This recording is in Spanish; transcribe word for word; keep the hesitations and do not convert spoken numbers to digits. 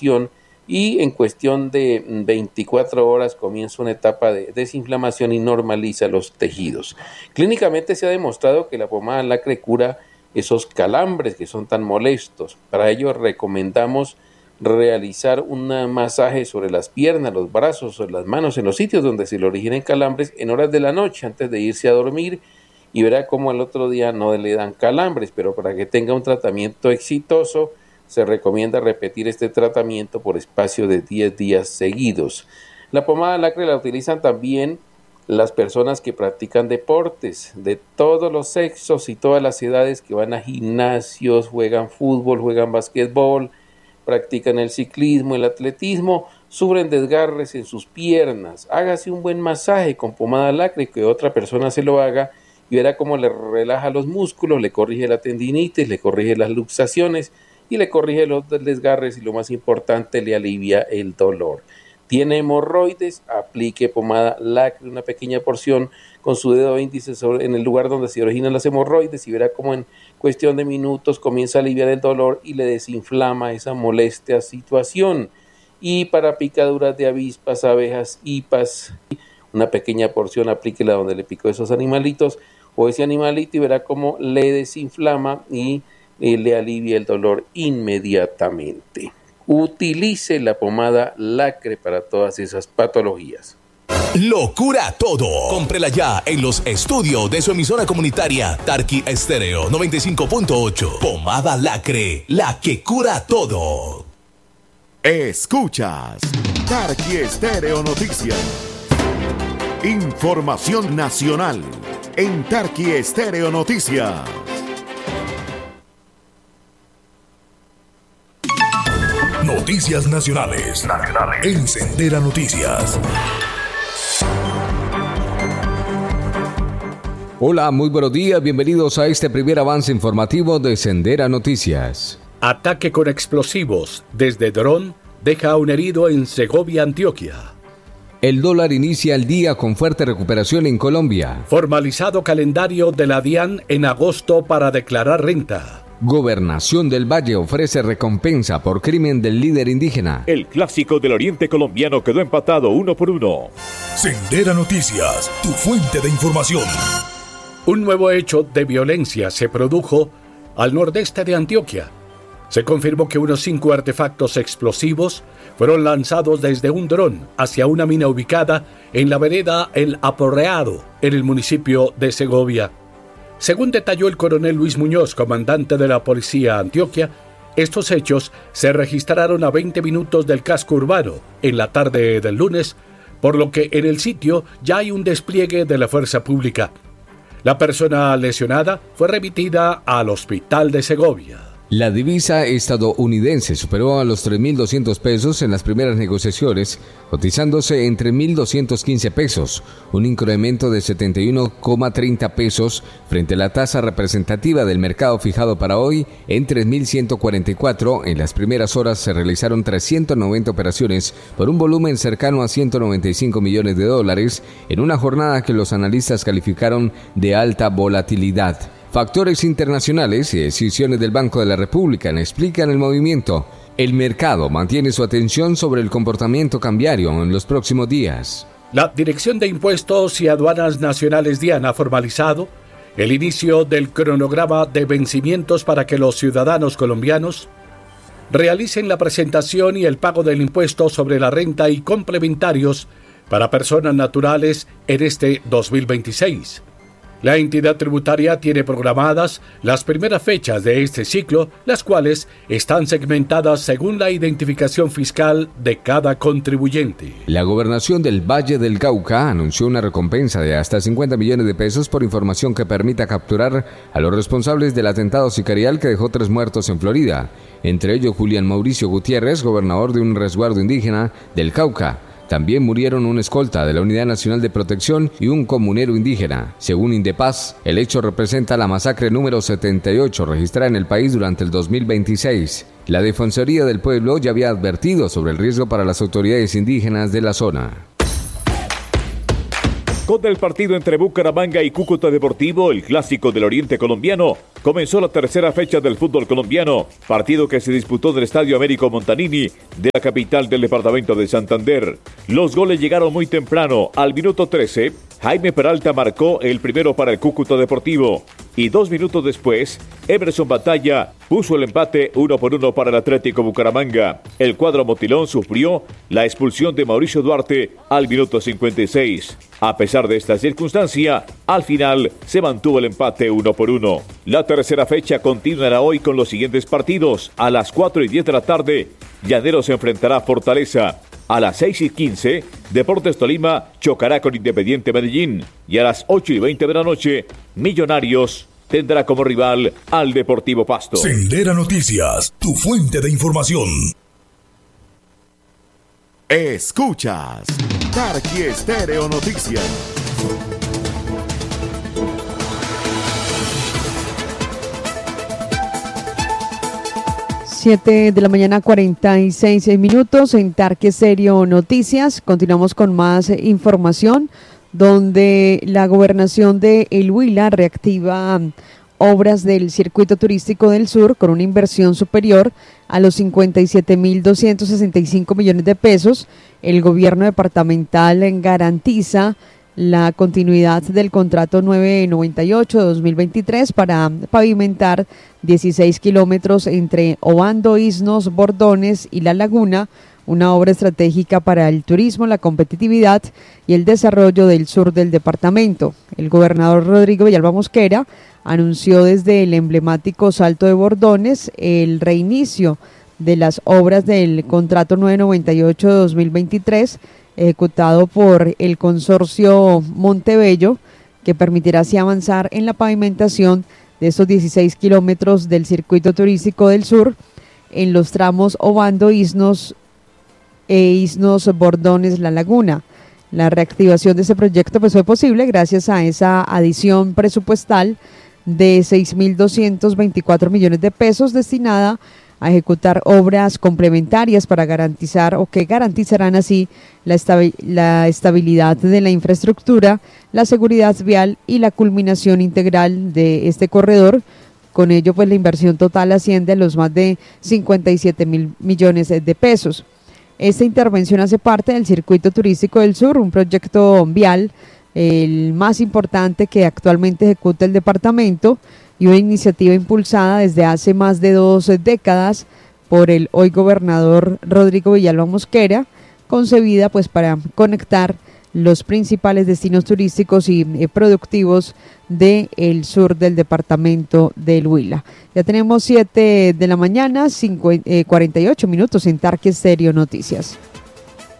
inflamación y en cuestión de veinticuatro horas comienza una etapa de desinflamación y normaliza los tejidos. Clínicamente se ha demostrado que la pomada Lacre cura esos calambres que son tan molestos. Para ello recomendamos realizar un masaje sobre las piernas, los brazos, sobre las manos, en los sitios donde se le originen calambres en horas de la noche antes de irse a dormir, y verá cómo al otro día no le dan calambres. Pero para que tenga un tratamiento exitoso se recomienda repetir este tratamiento por espacio de diez días seguidos. La pomada Lacre la utilizan también las personas que practican deportes de todos los sexos y todas las edades, que van a gimnasios, juegan fútbol, juegan basquetbol, practican el ciclismo, el atletismo, sufren desgarres en sus piernas. Hágase un buen masaje con pomada Lacre, que otra persona se lo haga, y verá cómo le relaja los músculos, le corrige la tendinitis, le corrige las luxaciones y le corrige los desgarres, y lo más importante, le alivia el dolor. Tiene hemorroides, aplique pomada Lacre, una pequeña porción con su dedo índice sobre, en el lugar donde se originan las hemorroides, y verá cómo en cuestión de minutos comienza a aliviar el dolor y le desinflama esa molestia situación. Y para picaduras de avispas, abejas, hipas, una pequeña porción aplíquela donde le picó esos animalitos o ese animalito, y verá cómo le desinflama y eh, le alivia el dolor inmediatamente. Utilice la pomada Lacre para todas esas patologías. Lo cura todo. Cómprela ya en los estudios de su emisora comunitaria Tarqui Estéreo noventa y cinco punto ocho. Pomada Lacre, la que cura todo. Escuchas Tarqui Estéreo Noticias. Información nacional en Tarqui Estéreo Noticias. Noticias nacionales. Nacionales. En Sendera Noticias. Hola, muy buenos días. Bienvenidos a este primer avance informativo de Sendera Noticias. Ataque con explosivos desde dron deja a un herido en Segovia, Antioquia. El dólar inicia el día con fuerte recuperación en Colombia. Formalizado calendario de la DIAN en agosto para declarar renta. Gobernación del Valle ofrece recompensa por crimen del líder indígena. El clásico del oriente colombiano quedó empatado uno por uno. Sendera Noticias, tu fuente de información. Un nuevo hecho de violencia se produjo al nordeste de Antioquia. Se confirmó que unos cinco artefactos explosivos fueron lanzados desde un dron hacia una mina ubicada en la vereda El Aporreado, en el municipio de Segovia. Según detalló el coronel Luis Muñoz, comandante de la Policía Antioquia, estos hechos se registraron a veinte minutos del casco urbano en la tarde del lunes, por lo que en el sitio ya hay un despliegue de la fuerza pública. La persona lesionada fue remitida al hospital de Segovia. La divisa estadounidense superó a los tres mil doscientos pesos en las primeras negociaciones, cotizándose en tres mil doscientos quince pesos, un incremento de setenta y uno coma treinta pesos frente a la tasa representativa del mercado fijado para hoy en tres mil ciento cuarenta y cuatro. En las primeras horas se realizaron trescientas noventa operaciones por un volumen cercano a ciento noventa y cinco millones de dólares en una jornada que los analistas calificaron de alta volatilidad. Factores internacionales y decisiones del Banco de la República explican el movimiento. El mercado mantiene su atención sobre el comportamiento cambiario en los próximos días. La Dirección de Impuestos y Aduanas Nacionales DIAN ha formalizado el inicio del cronograma de vencimientos para que los ciudadanos colombianos realicen la presentación y el pago del impuesto sobre la renta y complementarios para personas naturales en este dos mil veintiséis. La entidad tributaria tiene programadas las primeras fechas de este ciclo, las cuales están segmentadas según la identificación fiscal de cada contribuyente. La Gobernación del Valle del Cauca anunció una recompensa de hasta cincuenta millones de pesos por información que permita capturar a los responsables del atentado sicarial que dejó tres muertos en Florida, entre ellos Julián Mauricio Gutiérrez, gobernador de un resguardo indígena del Cauca. También murieron un escolta de la Unidad Nacional de Protección y un comunero indígena. Según Indepaz, el hecho representa la masacre número setenta y ocho registrada en el país durante el dos mil veintiséis. La Defensoría del Pueblo ya había advertido sobre el riesgo para las autoridades indígenas de la zona. Con el partido entre Bucaramanga y Cúcuta Deportivo, el clásico del oriente colombiano, comenzó la tercera fecha del fútbol colombiano, partido que se disputó en el Estadio Américo Montanini de la capital del departamento de Santander. Los goles llegaron muy temprano. Al minuto trece, Jaime Peralta marcó el primero para el Cúcuta Deportivo y dos minutos después, Emerson Batalla puso el empate uno por uno para el Atlético Bucaramanga. El cuadro motilón sufrió la expulsión de Mauricio Duarte al minuto cincuenta y seis. A pesar de esta circunstancia, al final se mantuvo el empate uno por uno. La tercera fecha continuará hoy con los siguientes partidos. A las cuatro y diez de la tarde, Llaneros se enfrentará a Fortaleza. A las seis y quince, Deportes Tolima chocará con Independiente Medellín. Y a las ocho y veinte de la noche, Millonarios tendrá como rival al Deportivo Pasto. Sendera Noticias, tu fuente de información. Escuchas Tarqui Estéreo Noticias. Siete de la mañana, cuarenta y seis minutos en Tarqui Estéreo Noticias. Continuamos con más información, donde la gobernación de El Huila reactiva obras del circuito turístico del sur con una inversión superior a los cincuenta y siete mil doscientos sesenta y cinco millones de pesos. El gobierno departamental garantiza la continuidad del contrato nueve noventa y ocho de dos mil veintitrés para pavimentar dieciséis kilómetros entre Obando, Isnos, Bordones y La Laguna, una obra estratégica para el turismo, la competitividad y el desarrollo del sur del departamento. El gobernador Rodrigo Villalba Mosquera anunció desde el emblemático Salto de Bordones el reinicio de las obras del contrato nueve noventa y ocho de dos mil veintitrés, ejecutado por el consorcio Montebello, que permitirá así avanzar en la pavimentación de estos dieciséis kilómetros del circuito turístico del sur en los tramos Obando, Isnos e Isnos, Bordones, La Laguna. La reactivación de ese proyecto pues fue posible gracias a esa adición presupuestal de seis mil doscientos veinticuatro millones de pesos destinada a ejecutar obras complementarias para garantizar o que garantizarán así la, estabi- la estabilidad de la infraestructura, la seguridad vial y la culminación integral de este corredor. Con ello, pues la inversión total asciende a los más de cincuenta y siete mil millones de pesos. Esta intervención hace parte del Circuito Turístico del Sur, un proyecto vial, el más importante que actualmente ejecuta el departamento, y una iniciativa impulsada desde hace más de dos décadas por el hoy gobernador Rodrigo Villalba Mosquera, concebida pues para conectar los principales destinos turísticos y eh, productivos del sur del departamento del Huila. Ya tenemos siete de la mañana, cinco, eh, cuarenta y ocho minutos en Tarqui Estéreo Noticias.